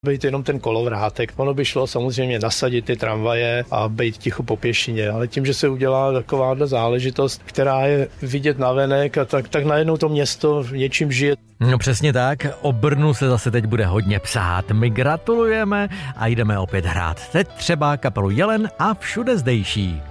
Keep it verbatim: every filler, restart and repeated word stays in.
být jenom ten kolovrátek. Ono by šlo samozřejmě nasadit ty tramvaje a být ticho po pěšině, ale tím, že se udělá takováhle záležitost, která je vidět navenek, a tak, tak najednou to město něčím žije. No přesně tak, o Brnu se zase teď bude hodně psát. My gratulujeme a jdeme opět hrát. Teď třeba kapelu Jelen a Všude zdejší.